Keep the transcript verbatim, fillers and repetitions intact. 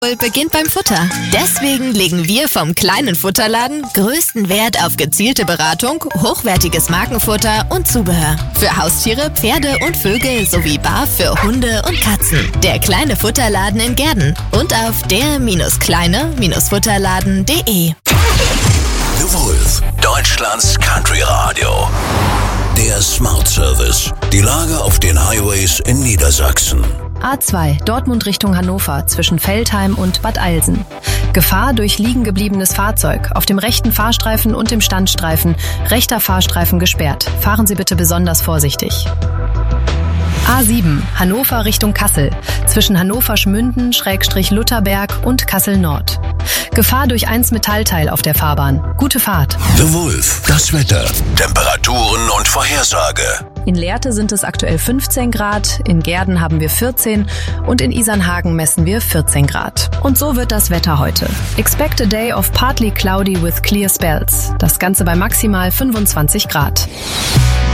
beginnt beim Futter. Deswegen legen wir vom kleinen Futterladen größten Wert auf gezielte Beratung, hochwertiges Markenfutter und Zubehör. Für Haustiere, Pferde und Vögel sowie Bar für Hunde und Katzen. Der kleine Futterladen in Gehrden und auf der kleine Futterladen punkt de. The Wolf, Deutschlands Country Radio. Der Smart Service. Die Lage auf den Highways in Niedersachsen. A zwei, Dortmund Richtung Hannover, zwischen Veltheim und Bad Eilsen. Gefahr durch liegen gebliebenes Fahrzeug. Auf dem rechten Fahrstreifen und dem Standstreifen. Rechter Fahrstreifen gesperrt. Fahren Sie bitte besonders vorsichtig. A sieben, Hannover Richtung Kassel, zwischen Hannover-Schmünden, Schrägstrich Lutherberg und Kassel Nord. Gefahr durch eins Metallteil auf der Fahrbahn. Gute Fahrt. The Wolf, das Wetter, Temperaturen und Vorhersage. In Lehrte sind es aktuell fünfzehn Grad, in Gehrden haben wir vierzehn und in Isernhagen messen wir vierzehn Grad. Und so wird das Wetter heute. Expect a day of partly cloudy with clear spells. Das Ganze bei maximal fünfundzwanzig Grad.